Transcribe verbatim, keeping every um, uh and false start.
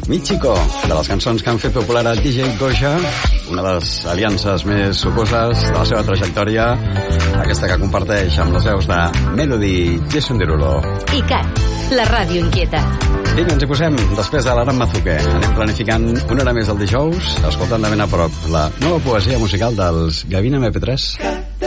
Michiko, de les cançons que han fet popular a D J Goja, una de les aliances més sucoses de la seva trajectòria, aquesta que comparteix amb les veus de Melody, Jason Derulo. I Cat, la ràdio inquieta. Vinga, ens hi posem després de l'Aram Mazuke. Anem planificant una hora més el dijous, escoltant de ben a prop la nova poesia musical dels Gavina M P tres.